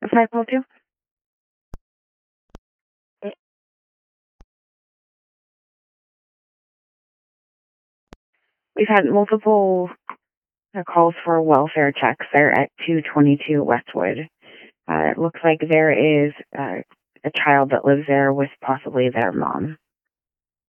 502? We've had multiple calls for welfare checks there at 222 Westwood. It looks like there is a child that lives there with possibly their mom.